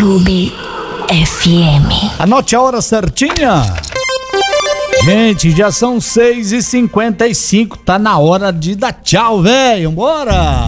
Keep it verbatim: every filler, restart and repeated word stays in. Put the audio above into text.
Clube F M. Anote a hora certinha. Gente, já são seis e cinquenta e cinco, tá na hora de dar tchau, velho. Bora!